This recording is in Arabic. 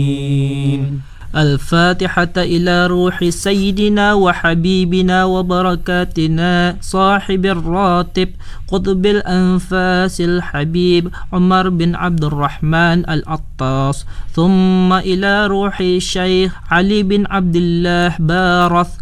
الفاتحة إلى روح سيدنا وحبيبنا وبركاتنا صاحب الراتب قطب الأنفاس الحبيب عمر بن عبد الرحمن العطاس، ثم إلى روح الشيخ علي بن عبد الله بارث